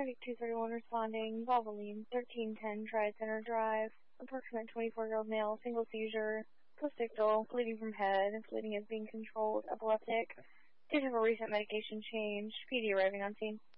Cardiac 231 responding, Valvoline, 1310 Tri-Center Drive, approximate 24-year-old male, single seizure, postictal, bleeding from head, bleeding is being controlled, epileptic, due to a recent medication change, PD arriving on scene.